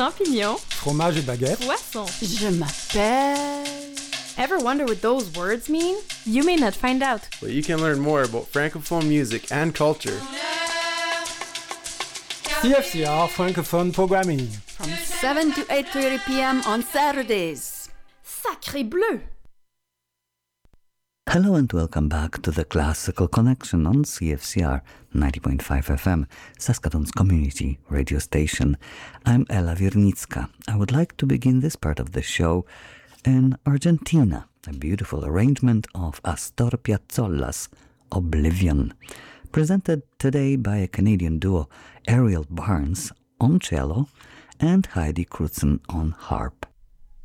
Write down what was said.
champignons, fromage et baguette, poisson. Je m'appelle... Ever wonder what those words mean? You may not find out. But you can learn more about Francophone music and culture. CFCR Francophone Programming. From 7 to 8:30 p.m. on Saturdays. Sacré bleu! Hello and welcome back to the Classical Connection on CFCR 90.5 FM, Saskatoon's community radio station. I'm Ela Wiernicka. I would like to begin this part of the show in Argentina, a beautiful arrangement of Astor Piazzolla's Oblivion, presented today by a Canadian duo, Ariel Barnes on cello and Heidi Crutzen on harp.